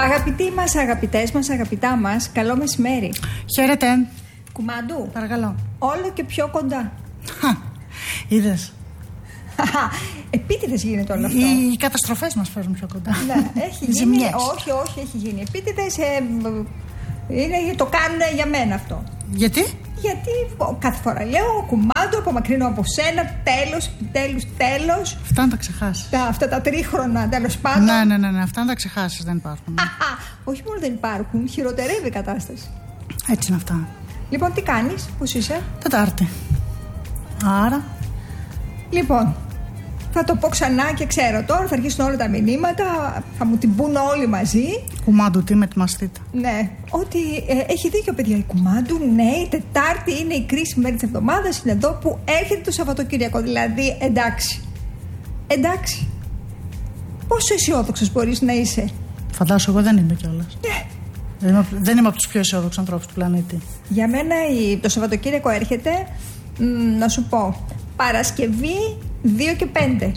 Αγαπητοί μας, αγαπητές μας, αγαπητά μας, καλό μεσημέρι. Χαίρετε. Κουμάντου. Παρακαλώ. Όλο και πιο κοντά. Είδες. Επίτηδες γίνεται όλο αυτό. Οι καταστροφές μας φέρουν πιο κοντά. Ναι, έχει γίνει. Όχι, έχει γίνει. Επίτηδες το κάνουν για μένα αυτό. Γιατί? Γιατί κάθε φορά λέω κουμάντου, απομακρύνω από σένα, τέλος. Αυτά να τα ξεχάσεις. Αυτά τα τρίχρονα, τέλος πάντων. Ναι, αυτά να τα ξεχάσεις, δεν υπάρχουν. Όχι μόνο δεν υπάρχουν, χειροτερεύει η κατάσταση. Έτσι είναι αυτά. Λοιπόν, τι κάνεις, πώς είσαι? Τετάρτη. Άρα. Λοιπόν, θα το πω ξανά και ξέρω τώρα, θα αρχίσουν όλα τα μηνύματα, θα μου την πούν όλοι μαζί. Κουμάντου, τι με ετοιμαστείτε. Ναι, ότι έχει δίκιο, παιδιά, η Κουμάντου. Ναι, η Τετάρτη είναι η κρίσιμη μέρα της εβδομάδας, είναι εδώ που έρχεται το Σαββατοκύριακο. Δηλαδή, εντάξει. Πόσο αισιόδοξος μπορείς να είσαι? Φαντάσου, εγώ δεν είμαι κιόλας. Ναι. Δεν είμαι από τους πιο αισιόδοξους ανθρώπους του πλανήτη. Για μένα το Σαββατοκύριακο έρχεται, να σου πω, Παρασκευή 2 και 5.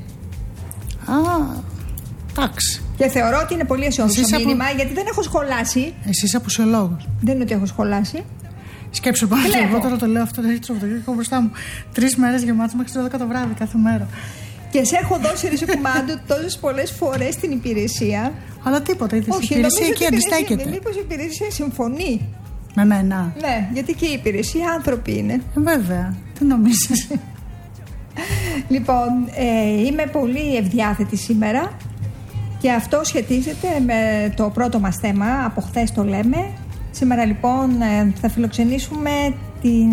Εντάξει. Και θεωρώ ότι είναι πολύ αισιόδοξο μήνυμα, γιατί δεν έχω σχολάσει. Εσύ είσαι απουσιολόγος. Δεν είναι ότι έχω σχολάσει. Σκέψου πάνω και εγώ τώρα το λέω αυτό, το Σαββατοκύριακο μπροστά μου. 3 μέρες γεμάτες μέχρι τις 12 το βράδυ κάθε μέρα. Και σε έχω δώσει Ρίσο Κουμάντου τόσες πολλές φορές στην υπηρεσία. Αλλά τίποτα, είδες. Η υπηρεσία εκεί αντιστέκεται. Μήπως η υπηρεσία συμφωνεί με μένα? Ναι, γιατί και η υπηρεσία άνθρωποι είναι. Βέβαια, τι νομίζεις? Λοιπόν, είμαι πολύ ευδιάθετη σήμερα και αυτό σχετίζεται με το πρώτο μας θέμα. Από χθες το λέμε. Σήμερα λοιπόν θα φιλοξενήσουμε την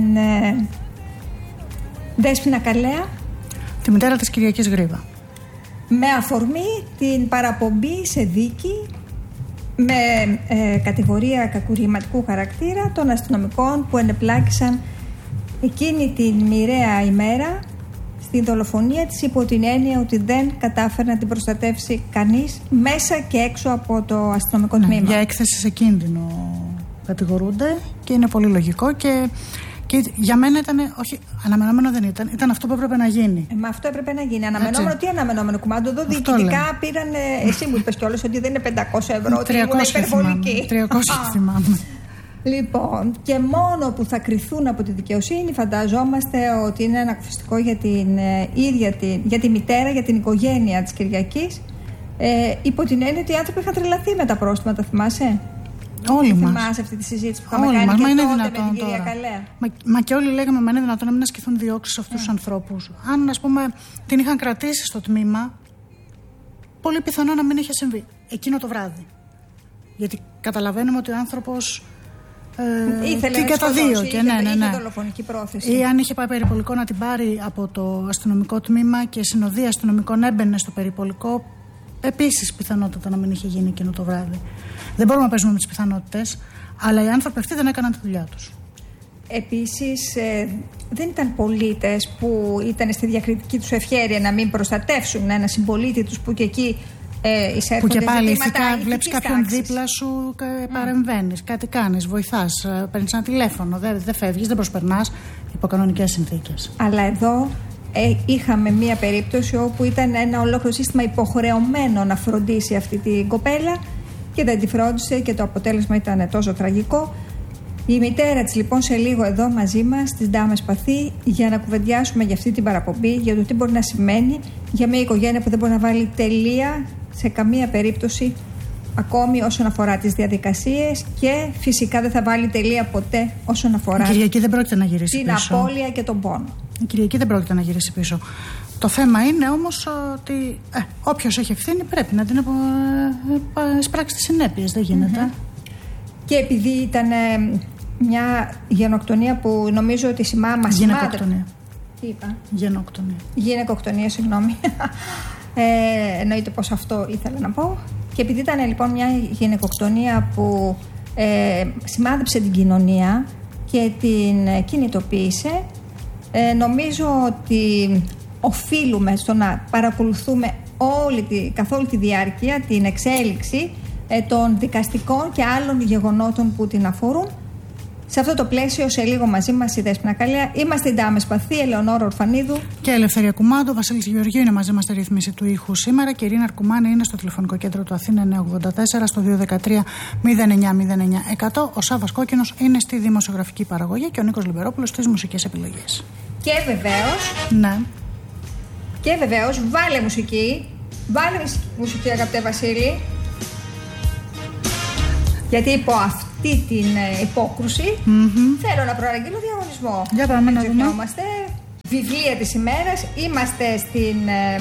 Δέσποινα Καλέα, τη μητέρα της Κυριακής Γρήβα, με αφορμή την παραπομπή σε δίκη με κατηγορία κακουργηματικού χαρακτήρα των αστυνομικών που ενεπλάκησαν εκείνη την μοιραία ημέρα στην δολοφονία της, υπό την έννοια ότι δεν κατάφερε να την προστατεύσει κανείς μέσα και έξω από το αστυνομικό τμήμα. Για έκθεση σε κίνδυνο κατηγορούνται και είναι πολύ λογικό και για μένα ήταν, όχι, αναμενόμενο δεν ήταν, ήταν αυτό που έπρεπε να γίνει. Μα αυτό έπρεπε να γίνει. Αναμενόμενο, τι αναμενόμενο, Κουμάντου? Εδώ διοικητικά πήραν, εσύ μου είπες κιόλας ότι δεν είναι 500 ευρώ, ότι ήμουν υπερβολική. 300 θυμάμαι. Λοιπόν, και μόνο που θα κριθούν από τη δικαιοσύνη, φανταζόμαστε ότι είναι ανακουφιστικό για την ίδια για τη μητέρα, για την οικογένεια της Κυριακής, υπό την έννοια ότι οι άνθρωποι είχαν τρελαθεί με τα πρόστιμα, τα θυμάσαι? Όλοι μας. Θυμάσαι αυτή τη συζήτηση που είχαμε κάνει και τότε με την κυρία Καλέα? Μα και όλοι λέγαμε, μα είναι δυνατόν να μην ασκηθούν διώξεις σε αυτούς τους ανθρώπους? Αν, ας πούμε, την είχαν κρατήσει στο τμήμα, πολύ πιθανό να μην είχε συμβεί εκείνο το βράδυ. Γιατί καταλαβαίνουμε ότι ο άνθρωπος την καταδίωκε. Είχε δολοφονική πρόθεση. Ή αν είχε πάει περιπολικό να την πάρει από το αστυνομικό τμήμα και συνοδεία αστυνομικών έμπαινε στο περιπολικό, επίσης πιθανότατα να μην είχε γίνει εκείνο το βράδυ. Δεν μπορούμε να παίζουμε με τις πιθανότητες, αλλά οι άνθρωποι αυτοί δεν έκαναν τη δουλειά τους. Επίσης, δεν ήταν πολίτες που ήταν στη διακριτική τους ευχέρεια να μην προστατεύσουν ένα συμπολίτη τους που και εκεί που και πάλι ηθικά βλέπεις κάποιον δίπλα σου, παρεμβαίνεις, κάτι κάνεις, βοηθάς, παίρνεις ένα τηλέφωνο, δεν φεύγεις, δεν προσπερνάς υπό κανονικές συνθήκες. Αλλά εδώ είχαμε μία περίπτωση όπου ήταν ένα ολόκληρο σύστημα υποχρεωμένο να φροντίσει αυτή την κοπέλα και δεν τη φρόντισε και το αποτέλεσμα ήταν τόσο τραγικό. Η μητέρα της λοιπόν σε λίγο εδώ μαζί μας, της Ντάμε Σπαθή, για να κουβεντιάσουμε για αυτή την παραπομπή, για το τι μπορεί να σημαίνει για μια οικογένεια που δεν μπορεί να βάλει τελεία σε καμία περίπτωση ακόμη όσον αφορά τις διαδικασίες, και φυσικά δεν θα βάλει τελεία ποτέ όσον αφορά η Κυριακή δεν πρόκειται να γυρίσει την πίσω. απώλεια και τον πόνο. Η Κυριακή δεν πρόκειται να γυρίσει πίσω. Το θέμα είναι όμως ότι όποιος έχει ευθύνη πρέπει να την εισπράξει τις συνέπειες. Δεν γίνεται. Και επειδή ήταν μια γενοκτονία που νομίζω ότι μας γυναικοκτονία. Τι είπα? Γυναικοκτονία, συγγνώμη. Εννοείται πως αυτό ήθελα να πω. Και επειδή ήταν λοιπόν μια γυναικοκτονία που σημάδεψε την κοινωνία και την κινητοποίησε, νομίζω ότι οφείλουμε στο να παρακολουθούμε καθ' όλη τη διάρκεια την εξέλιξη των δικαστικών και άλλων γεγονότων που την αφορούν, Σε αυτό το πλαίσιο, σε λίγο μαζί μας η Δέσποινα Καλιά. Είμαστε η Ντάμε Σπαθή, Ελεονόρα Ορφανίδου και Ελευθερία Κουμάντου. Βασίλης Γεωργίου είναι μαζί μας στη ρύθμιση του ήχου σήμερα και η Ειρήνα Αρκουμάνη είναι στο τηλεφωνικό κέντρο του Αθήνα 984 στο 213-0909-100. Ο Σάββας Κόκκινος είναι στη δημοσιογραφική παραγωγή και ο Νίκος Λιμπερόπουλος στις μουσικές επιλογές. Και βεβαίως. Ναι. Και βεβαίως, βάλε μουσική. Βάλε μουσική, αγαπητέ Βασίλη. Γιατί υπό αυτή την υπόκρουση θέλω να προαναγγείλω διαγωνισμό. Για πάμε να δούμε. Βιβλία της ημέρας. Είμαστε στην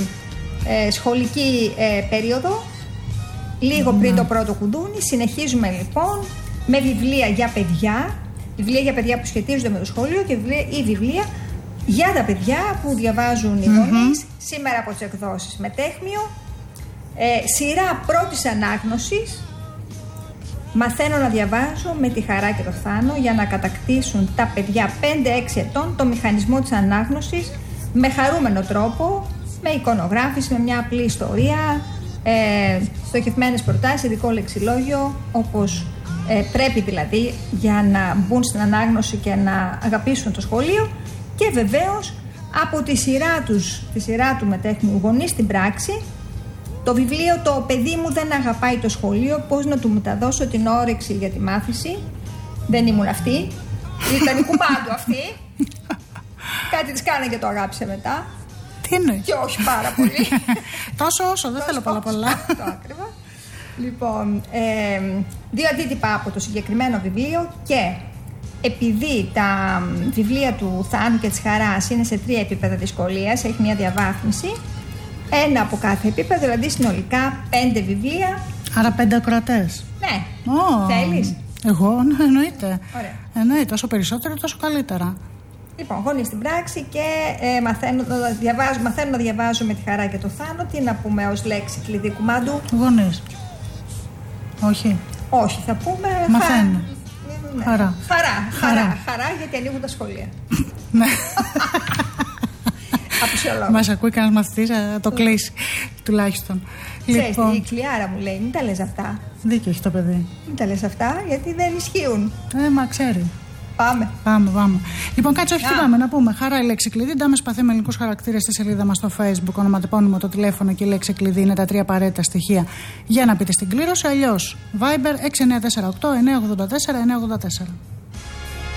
σχολική περίοδο. Λίγο πριν το πρώτο κουδούνι. Συνεχίζουμε λοιπόν με βιβλία για παιδιά. Βιβλία για παιδιά που σχετίζονται με το σχολείο και βιβλία για τα παιδιά που διαβάζουν οι γονείς. Σήμερα από τις εκδόσεις Μετέχμιο. Σειρά πρώτης ανάγνωσης. Μαθαίνω να διαβάζω με τη Χαρά και το Θάνο για να κατακτήσουν τα παιδιά 5-6 ετών το μηχανισμό της ανάγνωσης με χαρούμενο τρόπο, με εικονογράφηση, με μια απλή ιστορία, στοχευμένες προτάσεις, ειδικό λεξιλόγιο, όπως πρέπει δηλαδή για να μπουν στην ανάγνωση και να αγαπήσουν το σχολείο. Και βεβαίως από τη σειρά του Μετέχμιου Γονείς στην πράξη, το βιβλίο «Το παιδί μου δεν αγαπάει το σχολείο, πώς να του μεταδώσω την όρεξη για τη μάθηση». Δεν ήμουν αυτή, ήταν η Κουμάντου αυτή. Κάτι της κάνα και το αγάπησε μετά. Τι εννοείς? Και όχι πάρα πολύ. Τόσο όσο, δεν θέλω πολλά. Αυτό ακριβώς. Λοιπόν, 2 αντίτυπα από το συγκεκριμένο βιβλίο και επειδή τα βιβλία του Θάνου και της Χαράς είναι σε 3 επίπεδα δυσκολίας, έχει μια διαβάθμιση, 1 από κάθε επίπεδο, δηλαδή συνολικά 5 βιβλία. Άρα 5 ακροατές. Ναι. Oh. Θέλεις? Εγώ, ναι, εννοείται. Ωραία. Εννοείται, όσο περισσότερο τόσο καλύτερα. Λοιπόν, Γονείς στην πράξη και μαθαίνω να διαβάζω με τη Χαρά και το Θάνο. Τι να πούμε ως λέξη κλειδί, Κουμάντου? Γονείς. Όχι. Όχι, θα πούμε μαθαίνω. Ναι. Χαρά, γιατί ανοίγουν τα σχολεία. Ναι. Απουσιολόγο. Μας ακούει κανένας μαθητής, το κλείσει τουλάχιστον. Ξέρεις, Λοιπόν, η Κλειάρα μου λέει, μην τα λες αυτά. δίκιο έχει το παιδί. Μην τα λες αυτά, γιατί δεν ισχύουν. Μα ξέρει. Πάμε. Λοιπόν, κάτσε, όχι, πάμε να πούμε. Χαρά η λέξη κλειδί. Ντάμε Σπαθή με ελληνικούς χαρακτήρες στη σελίδα μας στο Facebook. Ονοματεπώνυμο, το τηλέφωνο και η λέξη κλειδί είναι τα 3 απαραίτητα στοιχεία για να πείτε στην κλήρωση. Αλλιώς Viber 6948 984 984.